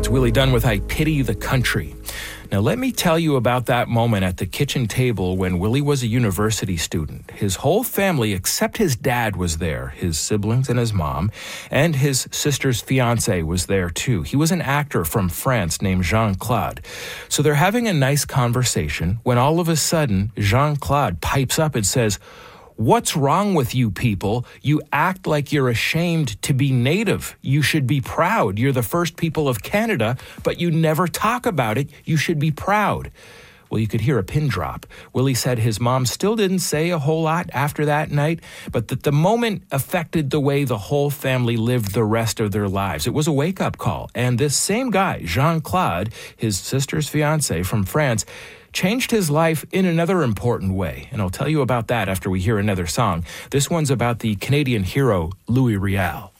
It's Willie Dunn with I Pity the Country. Now, let me tell you about that moment at the kitchen table when Willie was a university student. His whole family, except his dad, was there. His siblings and his mom, and his sister's fiancé was there too. He was an actor from France named Jean-Claude. So they're having a nice conversation when all of a sudden Jean-Claude pipes up and says, "What's wrong with you people? You act like you're ashamed to be Native. You should be proud. You're the first people of Canada, but you never talk about it. You should be proud." Well, you could hear a pin drop. Willie said his mom still didn't say a whole lot after that night, but that the moment affected the way the whole family lived the rest of their lives. It was a wake-up call. And this same guy, Jean-Claude, his sister's fiancé from France, changed his life in another important way. And I'll tell you about that after we hear another song. This one's about the Canadian hero, Louis Riel.